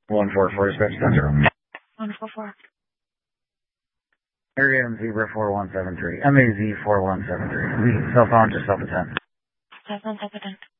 144 dispatch 10-0. 144. Area M Zebra 4173. MAZ 4173. Cell phone just self-attend. Cell phone self-attend.